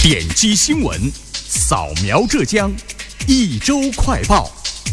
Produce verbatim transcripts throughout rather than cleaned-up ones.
点击新闻，扫描浙江，一周快报。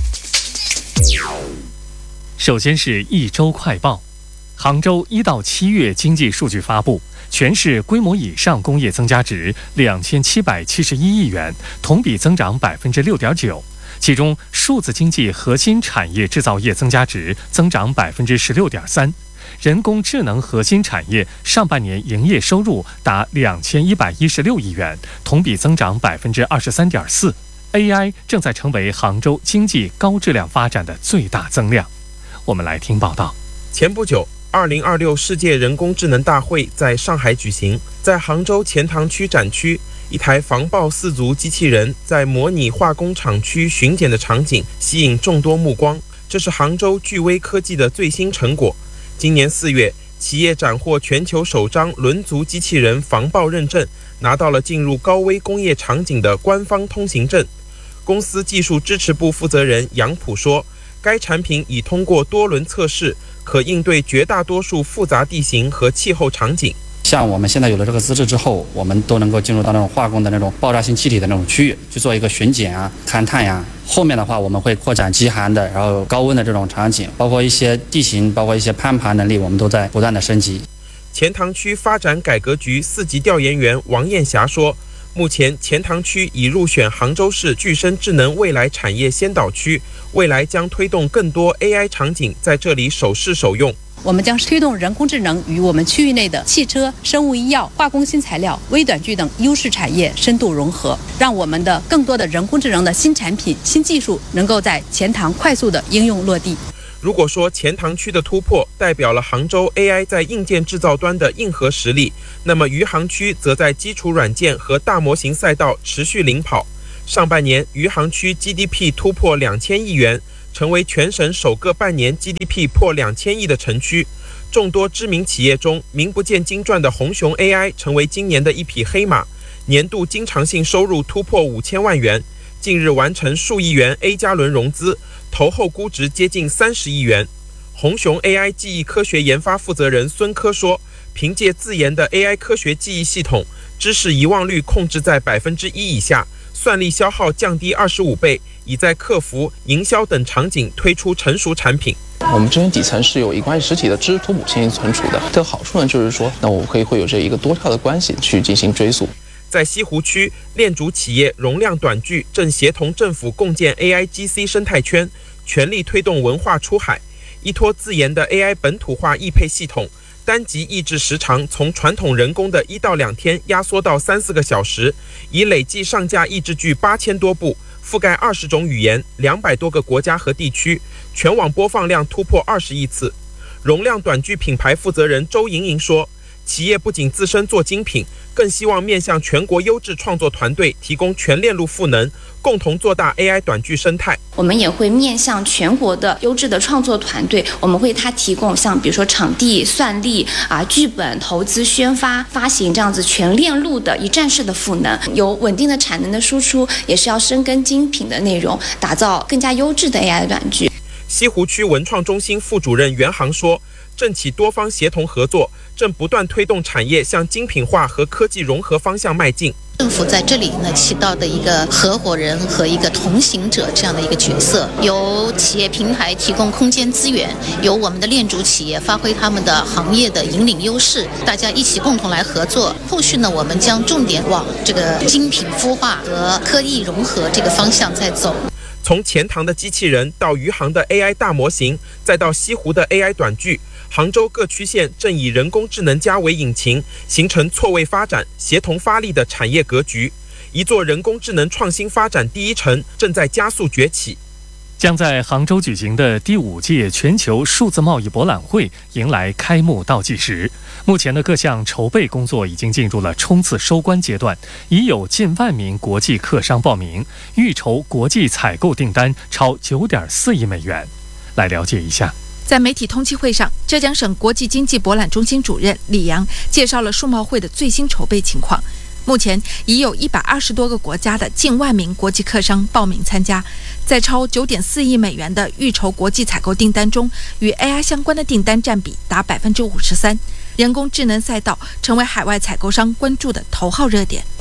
首先是一周快报。杭州一到七月经济数据发布，全市规模以上工业增加值两千七百七十一亿元，同比增长百分之六点九。其中，数字经济核心产业制造业增加值增长百分之十六点三。人工智能核心产业上半年营业收入达两千一百一十六亿元，同比增长百分之二十三点四。A I 正在成为杭州经济高质量发展的最大增量。我们来听报道。 前不久，二零二六世界人工智能大会在上海举行，在杭州钱塘区展区，一台防爆四足机器人在模拟化工厂区巡检的场景吸引众多目光。这是杭州巨微科技的最新成果。今年四月，企业斩获全球首张轮足机器人防爆认证，拿到了进入高危工业场景的官方通行证。公司技术支持部负责人杨普说，该产品已通过多轮测试，可应对绝大多数复杂地形和气候场景。 像我们现在有了这个资质之后，我们都能够进入到那种化工的那种爆炸性气体的那种区域去做一个巡检啊、勘探呀。后面的话，我们会扩展极寒的，然后高温的这种场景，包括一些地形，包括一些攀爬能力，我们都在不断的升级。 钱塘区发展改革局四级调研员王艳霞说，目前钱塘区已入选杭州市具身智能未来产业先导区，未来将推动更多 A I 场景在这里首试首用。 我们将推动人工智能与我们区域内的汽车、生物医药、化工新材料、微短距等优势产业深度融合，让我们的更多的人工智能的新产品、新技术能够在钱塘快速的应用落地。 如果说钱塘区的突破代表了杭州 A I 在硬件制造端的硬核实力，那么余杭区则在基础软件和大模型赛道持续领跑。上半年，余杭区 G D P 突破两千亿元，成为全省首个半年 G D P 破两千亿的城区。众多知名企业中，名不见经传的鸿熊 A I 成为今年的一匹黑马，年度经常性收入突破五千万元，近日完成数亿元 A 加轮融资，投后估值接近三十亿元。鸿熊 A I 记忆科学研发负责人孙科说，凭借自研的 A I 科学记忆系统，知识遗忘率控制在百分之一以下，算力消耗降低二十五倍，已在客服、营销等场景推出成熟产品。 我们这边底层是有一关实体的知识图谱进行存储的，这个好处呢就是说，那我可以会有这一个多跳的关系去进行追溯。 在西湖区，链主企业容量短剧正协同政府共建 A I G C 生态圈，全力推动文化出海。依托自研的 A I 本土化译配系统，单集译制时长从传统人工的一到两天压缩到三四个小时，已累计上架译制剧八千多部，覆盖二十种语言、两百多个国家和地区，全网播放量突破二十亿次。容量短剧品牌负责人周莹莹说，企业不仅自身做精品，更希望面向全国优质创作团队提供全链路赋能，共同做大 A I 短剧生态。 我们也会面向全国的优质的创作团队，我们为他提供像比如说场地、算力啊、剧本、投资、宣发、发行这样子全链路的一站式的赋能，有稳定的产能的输出，也是要深耕精品的内容，打造更加优质的 A I 短剧。 西湖区文创中心副主任袁航说，政企多方协同合作，正不断推动产业向精品化和科技融合方向迈进。 政府在这里呢起到的一个合伙人和一个同行者这样的一个角色，由企业平台提供空间资源，由我们的链主企业发挥他们的行业的引领优势，大家一起共同来合作。后续呢，我们将重点往这个精品孵化和科技融合这个方向在走。 从钱塘的机器人到余杭的 A I 大模型，再到西湖的 A I 短剧，杭州各区县正以人工智能加为引擎，形成错位发展、协同发力的产业格局。一座人工智能创新发展第一城正在加速崛起。 将在杭州举行的第五届全球数字贸易博览会迎来开幕倒计时。目前的各项筹备工作已经进入了冲刺收官阶段，已有近万名国际客商报名，预筹国际采购订单超九点四亿美元。来了解一下。 在媒体通气会上，浙江省国际经济博览中心主任李阳介绍了数贸会的最新筹备情况。目前已有一百二十多个国家的近万名国际客商报名参加，在超九点四亿美元的预筹国际采购订单中，与 A I 相关的订单占比达百分之五十三。人工智能赛道成为海外采购商关注的头号热点。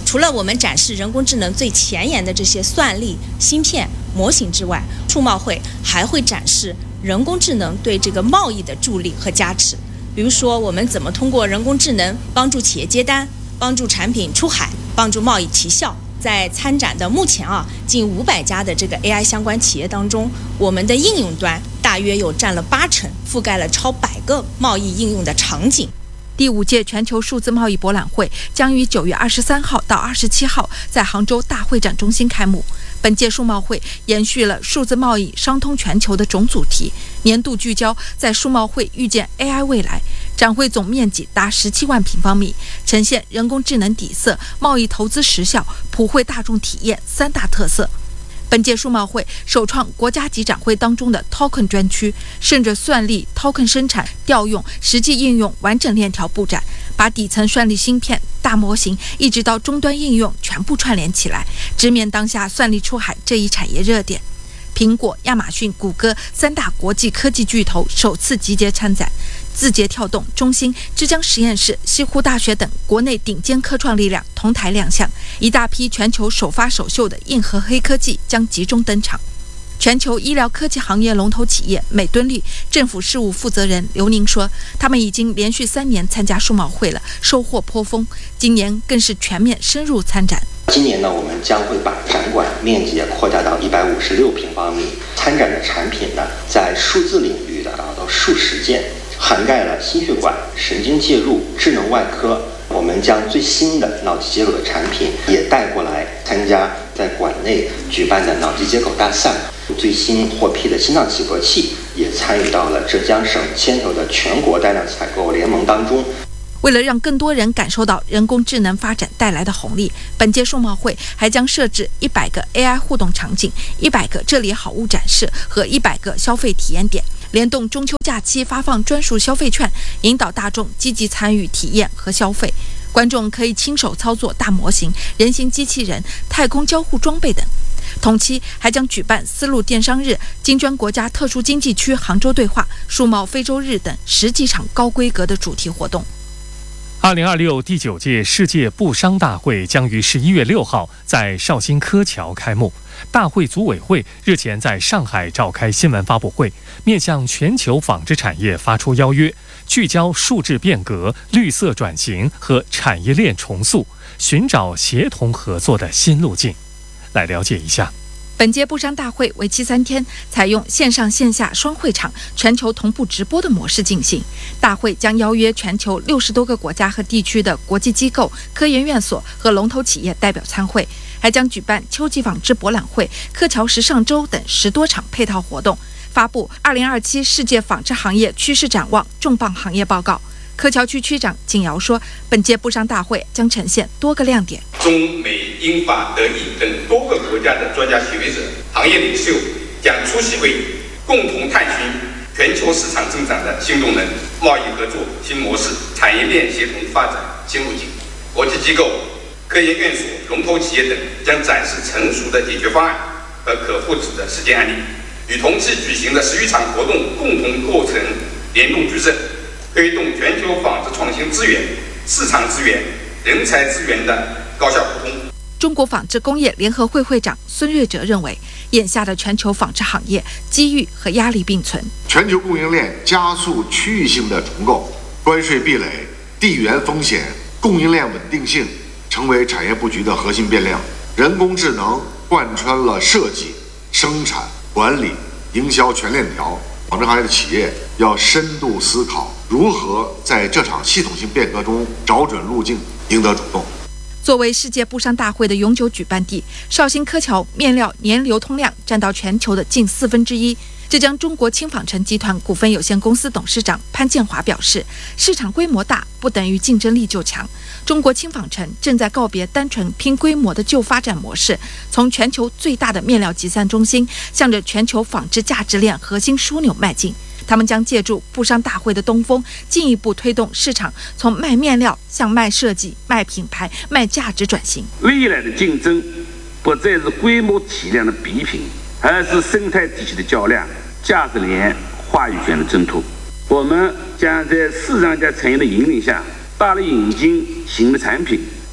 除了我们展示人工智能最前沿的这些算力、芯片、模型之外，数贸会还会展示人工智能对这个贸易的助力和加持。比如说，我们怎么通过人工智能帮助企业接单，帮助产品出海，帮助贸易提效。在参展的目前啊，近五百家的这个 A I 相关企业当中，我们的应用端大约有占了八成，覆盖了超百个贸易应用的场景。 第五届全球数字贸易博览会将于九月二十三号到二十七号在杭州大会展中心开幕。本届数贸会延续了数字贸易商通全球的总主题，年度聚焦在数贸会预见 A I 未来。展会总面积达十七万平方米，呈现人工智能底色、贸易投资实效、普惠大众体验三大特色。本届数贸会首创国家级展会当中的 Token 专区，顺着算力、Token 生产、调用、实际应用完整链条布展，把底层算力芯片、大模型一直到终端应用全部串联起来，直面当下算力出海这一产业热点。苹果、亚马逊、谷歌三大国际科技巨头首次集结参展，字节跳动、中兴、浙江实验室、西湖大学等国内顶尖科创力量同台亮相，一大批全球首发首秀的硬核黑科技将集中登场。全球医疗科技行业龙头企业美敦力政府事务负责人刘宁说，他们已经连续三年参加数贸会了，收获颇丰，今年更是全面深入参展。 今年呢，我们将会把展馆面积扩大到一百五十六平方米，参展的产品呢，在数字领域的达到数十件，涵盖了心血管、神经介入、智能外科。我们将最新的脑机接口的产品也带过来参加在馆内举办的脑机接口大赛，最新获批的心脏起搏器也参与到了浙江省牵头的全国带量采购联盟当中。 为了让更多人感受到人工智能发展带来的红利，本届数贸会还将设置一百个 A I 互动场景、一百个这里好物展示和一百个消费体验点，联动中秋假期发放专属消费券，引导大众积极参与体验和消费。观众可以亲手操作大模型、人形机器人、太空交互装备等。同期还将举办丝路电商日、金砖国家特殊经济区杭州对话、数贸非洲日等十几场高规格的主题活动。 二零二六第九届世界布商大会将于十一月六号在绍兴柯桥开幕。大会组委会日前在上海召开新闻发布会，面向全球纺织产业发出邀约，聚焦数字变革、绿色转型和产业链重塑，寻找协同合作的新路径。来了解一下。 本届布商大会为期三天，采用线上线下双会场、全球同步直播的模式进行。大会将邀约全球六十多个国家和地区的国际机构、科研院所和龙头企业代表参会，还将举办秋季纺织博览会、柯桥时尚周等十多场配套活动，发布二零二七世界纺织行业趋势展望重磅行业报告。柯桥区区长景尧说，本届布商大会将呈现多个亮点。 中美英法德意等多个国家的专家学者、行业领袖将出席会议，共同探寻全球市场增长的新动能、贸易合作新模式、产业链协同发展新路径。国际机构、科研院所、龙头企业等将展示成熟的解决方案和可复制的实践案例，与同期举行的十余场活动共同构成联动矩阵，推动全球纺织创新资源、市场资源、人才资源的高效互通。 中国纺织工业联合会会长孙瑞哲认为，眼下的全球纺织行业机遇和压力并存， 全球供应链加速区域性的重构，关税壁垒、地缘风险、供应链稳定性成为产业布局的核心变量。人工智能贯穿了设计、生产、管理、营销全链条，纺织行业的企业要深度思考如何在这场系统性变革中找准路径，赢得主动。 作为世界布商大会的永久举办地，绍兴柯桥面料年流通量占到全球的近四分之一。浙江中国轻纺城集团股份有限公司董事长潘建华表示，市场规模大不等于竞争力就强。中国轻纺城正在告别单纯拼规模的旧发展模式，从全球最大的面料集散中心向着全球纺织价值链核心枢纽迈进。他们将借助布商大会的东风，进一步推动市场从卖面料向卖设计、卖品牌、卖价值转型。 未来的竞争不再是规模体量的比拼，而是生态体系的较量、价值链话语权的争夺。我们将在市场加产业的引领下，大力引进新的产品，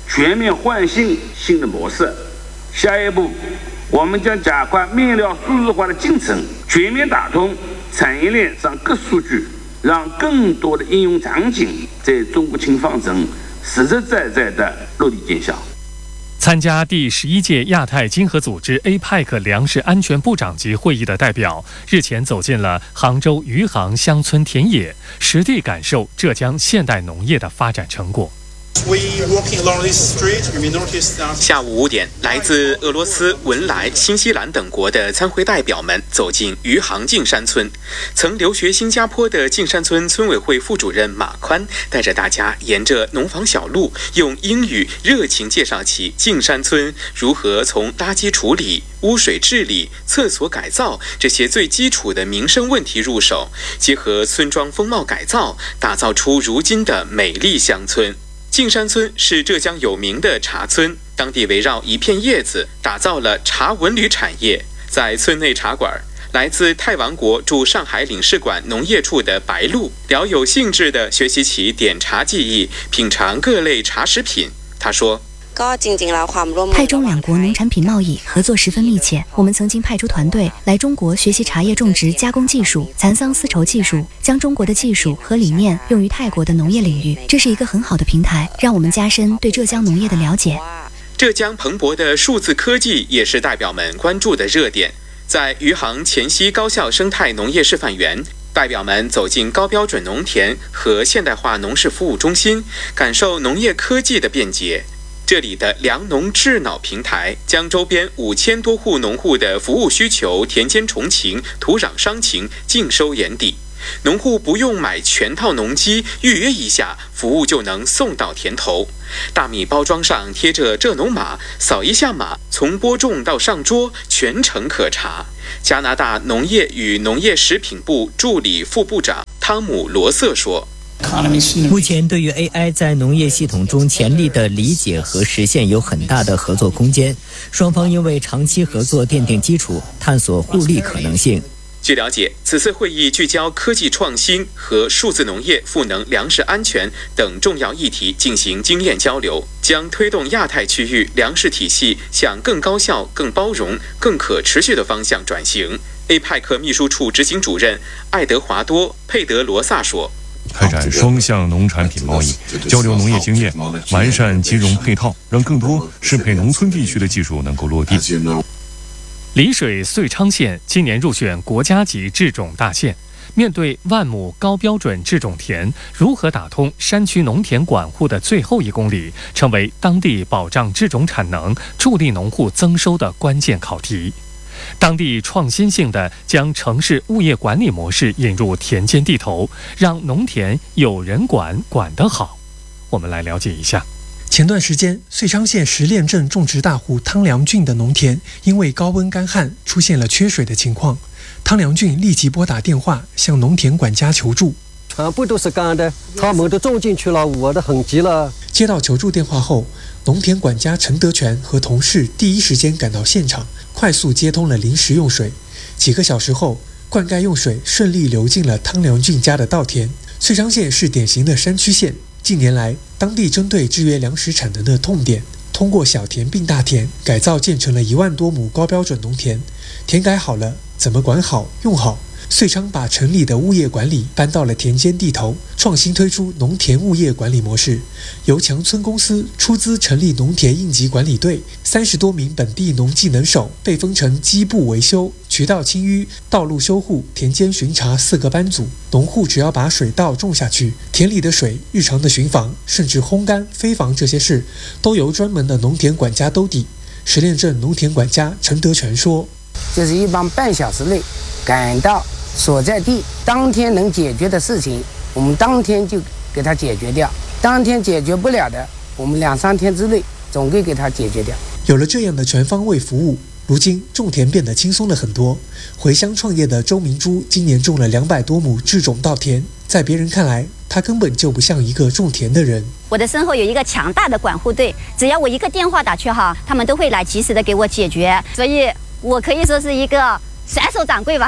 全面换新新的模式。下一步，我们将加快面料数字化的进程，全面打通产业链上各数据，让更多的应用场景在中国轻方针实实在在的落地见效。 参加第十一届亚太经合组织 A P E C 粮食安全部长级会议的代表，日前走进了杭州余杭乡村田野，实地感受浙江现代农业的发展成果。 下午五点，来自俄罗斯、文莱、新西兰等国的参会代表们走进余杭径山村。曾留学新加坡的径山村村委会副主任马宽带着大家沿着农房小路，用英语热情介绍起径山村如何从垃圾处理、污水治理、厕所改造这些最基础的民生问题入手，结合村庄风貌改造，打造出如今的美丽乡村。径山村是浙江有名的茶村，当地围绕一片叶子打造了茶文旅产业。在村内茶馆，来自泰王国驻上海领事馆农业处的白露聊有兴致地学习起点茶技艺，品尝各类茶食品。他说， 泰中两国农产品贸易合作十分密切，我们曾经派出团队来中国学习茶叶种植加工技术、蚕桑丝绸技术，将中国的技术和理念用于泰国的农业领域。这是一个很好的平台，让我们加深对浙江农业的了解。 浙江蓬勃的数字科技也是代表们关注的热点。在余杭黔西高校生态农业示范园，代表们走进高标准农田和现代化农事服务中心，感受农业科技的便捷。这里的粮农智脑平台将周边五千多户农户的服务需求、田间虫情、土壤伤情尽收眼底。农户不用买全套农机，预约一下，服务就能送到田头。大米包装上贴着浙农码，扫一下码，从播种到上桌，全程可查。加拿大农业与农业食品部助理副部长汤姆·罗瑟说， 目前对于 A I 在农业系统中潜力的理解和实现有很大的合作空间，双方因为长期合作奠定基础，探索互利可能性。 据了解，此次会议聚焦科技创新和数字农业、赋能粮食安全等重要议题进行经验交流，将推动亚太区域粮食体系向更高效、更包容、更可持续的方向转型。A P E C 秘书处执行主任爱德华多·佩德罗萨说， 开展双向农产品贸易，交流农业经验，完善金融配套，让更多适配农村地区的技术能够落地。 丽水遂昌县今年入选国家级制种大县。面对万亩高标准制种田，如何打通山区农田管护的最后一公里，成为当地保障制种产能、助力农户增收的关键考题。当地创新性地将城市物业管理模式引入田间地头，让农田有人管，管得好。我们来了解一下。 前段时间，遂昌县石链镇种植大户汤良俊的农田因为高温干旱出现了缺水的情况。汤良俊立即拨打电话向农田管家求助。 全部都是干的，草木都种进去了，我的痕迹了。 接到求助电话后，农田管家陈德全和同事第一时间赶到现场，快速接通了临时用水。几个小时后，灌溉用水顺利流进了汤良俊家的稻田。遂昌县是典型的山区县，近年来当地针对制约粮食产能的痛点，通过小田并大田改造建成了一万多亩高标准农田。田改好了，怎么管好用好？遂昌把城里的物业管理搬到了田间地头，创新推出农田物业管理模式，由强村公司出资成立农田应急管理队，三十多名本地农技能手被分成基部维修、渠道清淤、道路修护、田间巡查四个班组。农户只要把水稻种下去，田里的水、日常的巡防，甚至烘干、飞防这些事，都由专门的农田管家兜底。石链镇农田管家陈德全说， 就是一般半小时内赶到所在地，当天能解决的事情，我们当天就给他解决掉；当天解决不了的，我们两三天之内总归给他解决掉。 有了这样的全方位服务，如今种田变得轻松了很多。回乡创业的周明珠今年种了两百多亩制种稻田，在别人看来，他根本就不像一个种田的人。 我的身后有一个强大的管护队，只要我一个电话打去哈，他们都会来及时的给我解决，所以我可以说是一个甩手掌柜吧。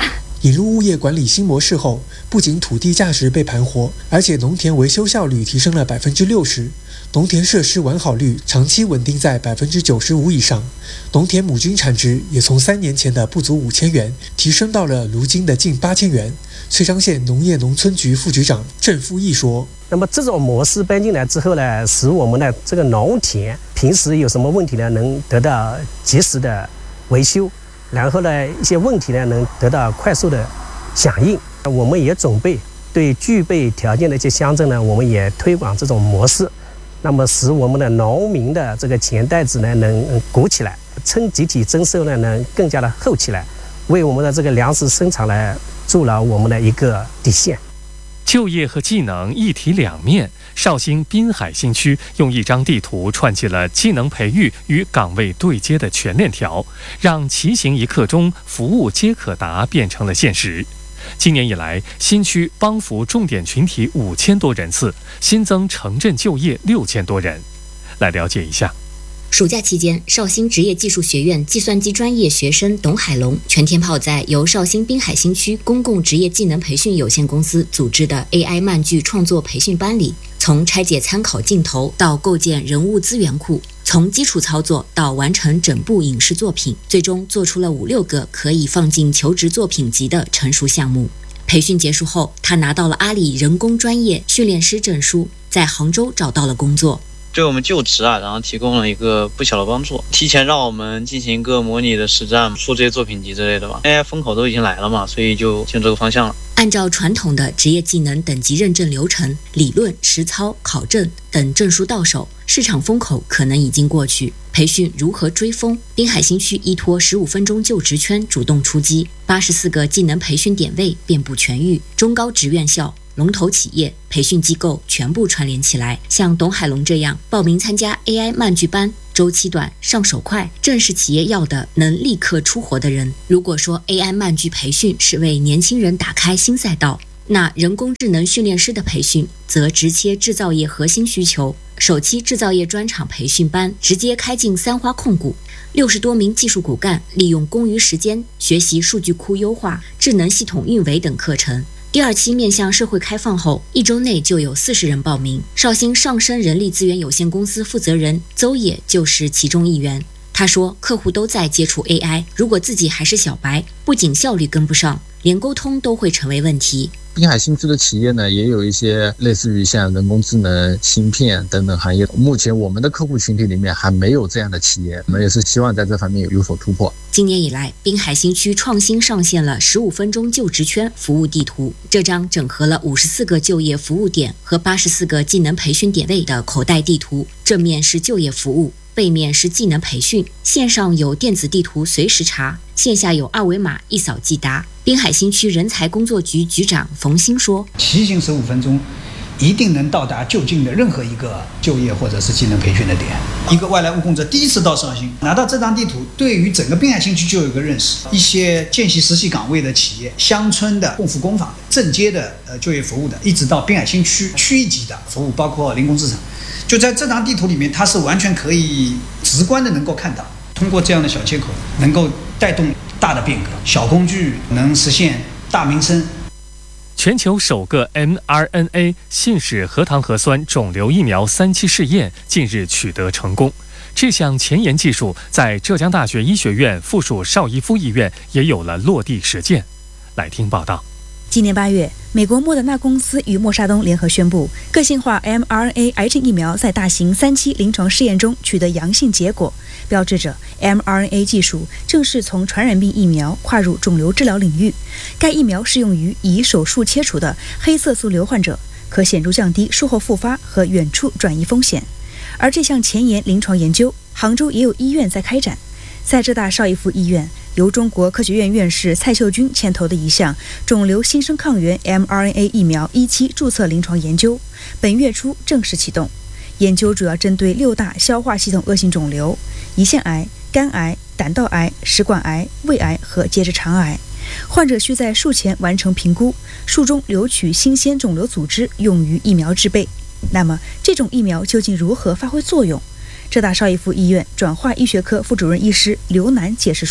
引入物业管理新模式后，不仅土地价值被盘活，而且农田维修效率提升了百分之六十，农田设施完好率长期稳定在百分之九十五以上，农田亩均产值也从三年前的不足五千元提升到了如今的近八千元。翠昌县农业农村局副局长郑富义说：“ 那么这种模式搬进来之后呢，使我们的这个农田平时有什么问题呢，能得到及时的维修，然后呢，一些问题呢能得到快速的响应。我们也准备对具备条件的一些乡镇呢，我们也推广这种模式，那么使我们的农民的这个钱袋子呢能鼓起来，村集体增收呢能更加的厚起来，为我们的这个粮食生产呢筑牢我们的一个底线。” 就业和技能一体两面，绍兴滨海新区用一张地图串起了技能培育与岗位对接的全链条，让骑行一刻钟，服务皆可达变成了现实。今年以来，新区帮扶重点群体五千多人次，新增城镇就业六千多人。来了解一下。 暑假期间，绍兴职业技术学院计算机专业学生董海龙全天泡在由绍兴滨海新区公共职业技能培训有限公司组织的 A I 漫剧创作培训班里，从拆解参考镜头到构建人物资源库，从基础操作到完成整部影视作品，最终做出了五六个可以放进求职作品集的成熟项目。培训结束后，他拿到了阿里人工专业训练师证书，在杭州找到了工作。 对我们就职啊，然后提供了一个不小的帮助，提前让我们进行一个模拟的实战，出这些作品集之类的吧。A I 风口都已经来了嘛，所以就进这个方向了。 按照传统的职业技能等级认证流程，理论、实操、考证等证书到手，市场风口可能已经过去。培训如何追风？滨海新区依托十五分钟就职圈主动出击，八十四个技能培训点位遍布全域，中高职院校、龙头企业、培训机构全部串联起来。像董海龙这样报名参加 A I 漫剧班，周期短、上手快，正是企业要的能立刻出活的人。如果说 A I 漫剧培训是为年轻人打开新赛道，那人工智能训练师的培训则直切制造业核心需求。首期制造业专场培训班直接开进三花控股，六十多名技术骨干利用公余时间学习数据库优化、智能系统运维等课程。第二期面向社会开放后，一周内就有四十人报名。绍兴上升人力资源有限公司负责人邹野就是其中一员。他说，客户都在接触 A I， 如果自己还是小白，不仅效率跟不上，连沟通都会成为问题。 滨海新区的企业呢，也有一些类似于像人工智能、芯片等等行业。目前我们的客户群体里面还没有这样的企业，我们也是希望在这方面有所突破。 今年以来，滨海新区创新上线了十五分钟就职圈服务地图，这张整合了五十四个就业服务点和八十四个技能培训点位的口袋地图，正面是就业服务，背面是技能培训，线上有电子地图随时查，线下有二维码一扫即达。滨海新区人才工作局局长冯鑫说， 骑行十五分钟一定能到达就近的任何一个就业或者是技能培训的点。一个外来务工者第一次到绍兴，拿到这张地图，对于整个滨海新区就有一个认识，一些见习实习岗位的企业、乡村的共扶工坊、正街的呃就业服务的，一直到滨海新区区域级的服务，包括人工智能，就在这张地图里面，它是完全可以直观的能够看到，通过这样的小切口，能够带动大的变革，小工具能实现大民生。 全球首个 mRNA 信使核糖核酸肿瘤疫苗三期试验近日取得成功。这项前沿技术在浙江大学医学院附属邵逸夫医院也有了落地实践。来听报道。 今年八月，美国莫德纳公司与默沙东联合宣布，个性化 mRNA 癌症疫苗在大型三期临床试验中取得阳性结果，标志着 mRNA 技术正式从传染病疫苗跨入肿瘤治疗领域。该疫苗适用于已手术切除的黑色素瘤患者，可显著降低术后复发和远处转移风险。而这项前沿临床研究，杭州也有医院在开展。在浙大邵逸夫医院，由中国科学院院士蔡秀君牵头的一项肿瘤新生抗原 mRNA 疫苗一期注册临床研究，本月初正式启动。研究主要针对六大消化系统恶性肿瘤：胰腺癌、肝癌、胆道癌、食管癌、胃癌和结直肠癌。患者需在术前完成评估，术中留取新鲜肿瘤组织用于疫苗制备。那么，这种疫苗究竟如何发挥作用？浙大邵逸夫医院转化医学科副主任医师刘楠解释说，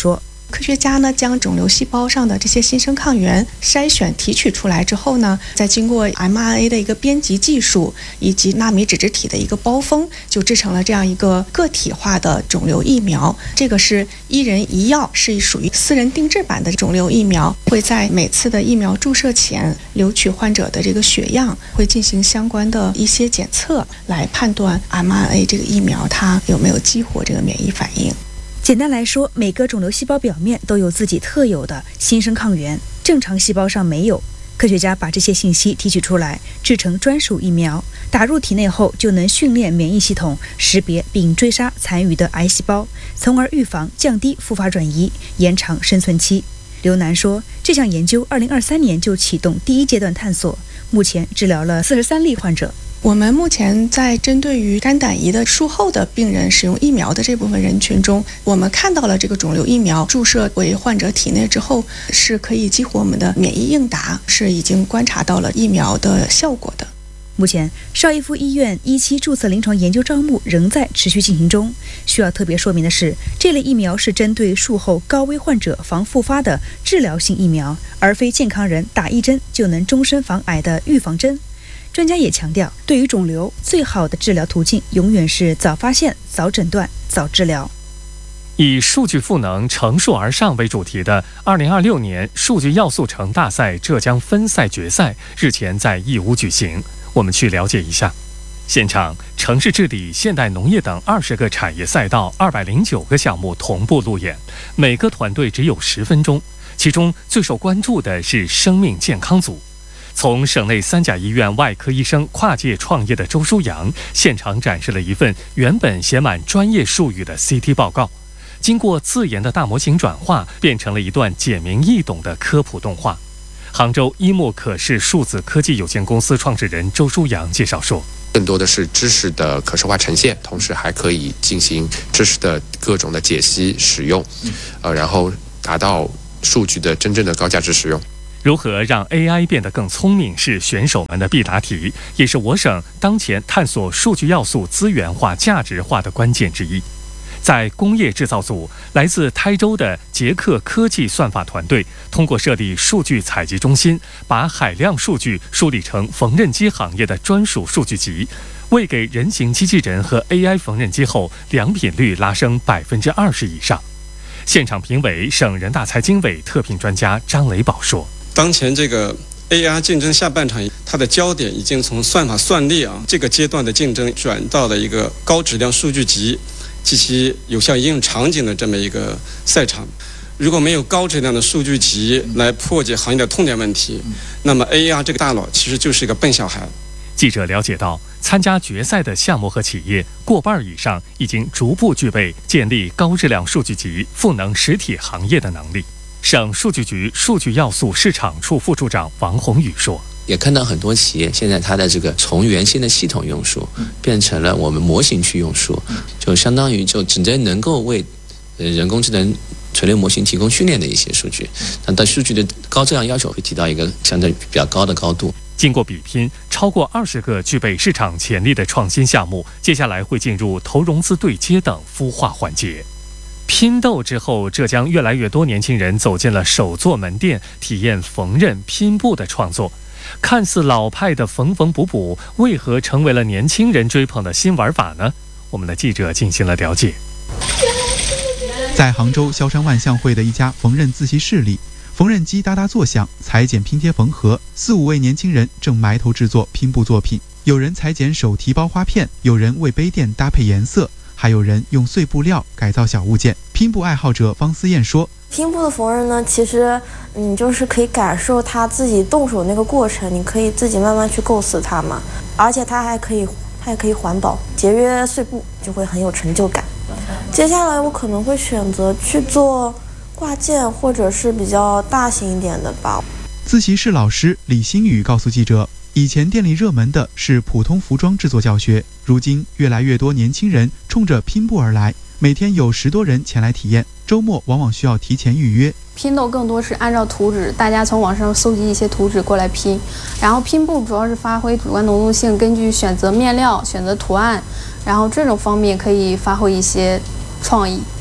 科学家呢将肿瘤细胞上的这些新生抗原筛选提取出来之后呢，再经过 M R N A 的一个编辑技术以及纳米脂质体的一个包封，就制成了这样一个个体化的肿瘤疫苗。这个是一人一药，是属于私人定制版的肿瘤疫苗，会在每次的疫苗注射前留取患者的这个血样，会进行相关的一些检测，来判断 M R N A 这个疫苗它有没有激活这个免疫反应。 简单来说，每个肿瘤细胞表面都有自己特有的新生抗原，正常细胞上没有。科学家把这些信息提取出来，制成专属疫苗，打入体内后就能训练免疫系统识别并追杀残余的癌细胞，从而预防、降低复发转移，延长生存期。刘楠说，这项研究二零二三年就启动第一阶段探索，目前治疗了四十三例患者。 我们目前在针对于肝胆胰的术后的病人使用疫苗的这部分人群中，我们看到了这个肿瘤疫苗注射为患者体内之后，是可以激活我们的免疫应答，是已经观察到了疫苗的效果的。 目前，邵逸夫医院一期注册临床研究招募仍在持续进行中。需要特别说明的是，这类疫苗是针对术后高危患者防复发的治疗性疫苗，而非健康人打一针就能终身防癌的预防针。专家也强调，对于肿瘤，最好的治疗途径永远是早发现、早诊断、早治疗。 以数据赋能、乘数而上为主题的二零二六年数据要素城大赛浙江分赛决赛日前在义乌举行，我们去了解一下。现场，城市治理、现代农业等二十个产业赛道、二百零九个项目同步路演，每个团队只有十分钟。其中最受关注的是生命健康组。从省内三甲医院外科医生跨界创业的周书阳现场展示了一份原本写满专业术语的 C T 报告，经过自研的大模型转化，变成了一段简明易懂的科普动画。杭州一莫可视数字科技有限公司创始人周书阳介绍说， 更多的是知识的可视化呈现，同时还可以进行知识的各种的解析使用，呃，然后达到数据的真正的高价值使用。 如何让 A I 变得更聪明是选手们的必答题，也是我省当前探索数据要素资源化、价值化的关键之一。在工业制造组，来自台州的捷克科技算法团队通过设立数据采集中心，把海量数据梳理成缝纫机行业的专属数据集，为给人形机器人和 A I 缝纫机后良品率拉升百分之二十以上。现场评委、省人大财经委特聘专家张雷宝说， 当前这个 A I 竞争下半场，它的焦点已经从算法算力啊这个阶段的竞争转到了一个高质量数据集及其有效应用场景的这么一个赛场。如果没有高质量的数据集来破解行业的痛点问题，那么 A I 这个大佬其实就是一个笨小孩。 记者了解到，参加决赛的项目和企业过半以上已经逐步具备建立高质量数据集、赋能实体行业的能力。省数据局数据要素市场处副处长王宏宇说， 也看到很多企业现在它的这个从原先的系统用数变成了我们模型去用数，就相当于就只能够为人工智能垂类模型提供训练的一些数据，那对数据的高质量要求会提到一个相对比较高的高度。 经过比拼，超过二十个具备市场潜力的创新项目，接下来会进入投融资对接等孵化环节。拼斗之后，浙江越来越多年轻人走进了手作门店，体验缝纫拼布的创作。看似老派的缝缝补补，为何成为了年轻人追捧的新玩法呢？我们的记者进行了了解。 在杭州萧山万象汇的一家缝纫自习室里，缝纫机哒哒作响，裁剪拼贴缝合，四五位年轻人正埋头制作拼布作品。有人裁剪手提包花片，有人为杯垫搭配颜色，还有人用碎布料改造小物件。拼布爱好者方思燕说， 拼布的缝纫呢，其实你就是可以感受他自己动手那个过程，你可以自己慢慢去构思它嘛，而且它还可以它也可以环保，节约碎布，就会很有成就感。接下来我可能会选择去做挂件，或者是比较大型一点的吧。 自习室老师李新宇告诉记者，以前店里热门的是普通服装制作教学，如今越来越多年轻人冲着拼布而来，每天有十多人前来体验，周末往往需要提前预约。 拼斗更多是按照图纸，大家从网上搜集一些图纸过来拼，然后拼布主要是发挥主观能动性，根据选择面料、选择图案，然后这种方面可以发挥一些创意。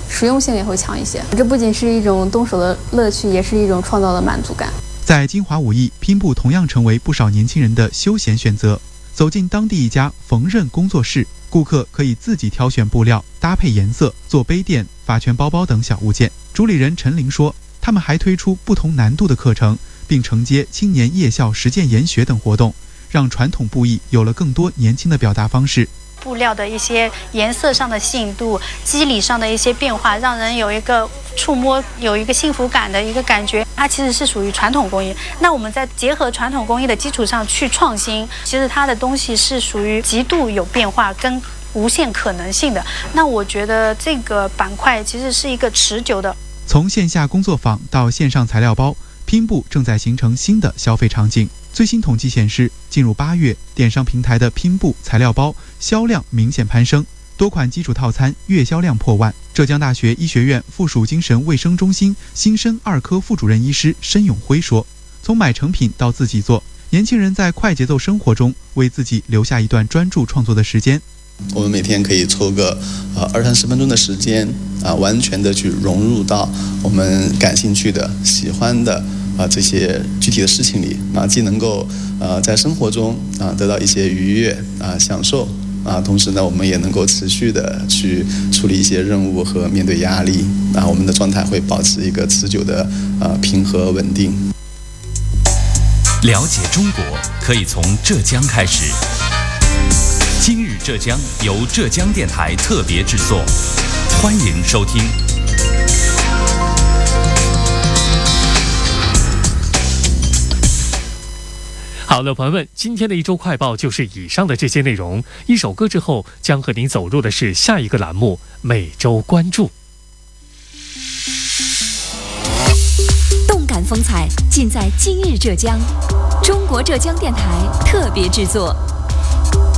实用性也会强一些。这不仅是一种动手的乐趣，也是一种创造的满足感。 在金华武艺，拼布同样成为不少年轻人的休闲选择。走进当地一家缝纫工作室，顾客可以自己挑选布料、搭配颜色、做杯垫、发圈包包等小物件。主理人陈玲说，他们还推出不同难度的课程，并承接青年夜校实践研学等活动，让传统布艺有了更多年轻的表达方式。 布料的一些颜色上的信度、肌理上的一些变化，让人有一个触摸、有一个幸福感的一个感觉。它其实是属于传统工艺，那我们在结合传统工艺的基础上去创新，其实它的东西是属于极度有变化跟无限可能性的。那我觉得这个板块其实是一个持久的。 从线下工作坊到线上材料包，拼布正在形成新的消费场景。最新统计显示，进入八月，电商平台的拼布材料包销量明显攀升，多款基础套餐月销量破万。浙江大学医学院附属精神卫生中心新生二科副主任医师申永辉说，从买成品到自己做，年轻人在快节奏生活中为自己留下一段专注创作的时间。 我们每天可以抽个呃二三十分钟的时间啊、呃，完全的去融入到我们感兴趣的、喜欢的啊、呃、这些具体的事情里啊，既能够呃在生活中啊、呃、得到一些愉悦啊、呃、享受啊，同时呢，我们也能够持续的去处理一些任务和面对压力啊，我们的状态会保持一个持久的呃平和稳定。 了解中国可以从浙江开始。今日浙江由浙江电台特别制作，欢迎收听。 好了，朋友们，今天的一周快报就是以上的这些内容。一首歌之后，将和您走入的是下一个栏目——每周关注。 动感风采尽在今日浙江，中国浙江电台特别制作。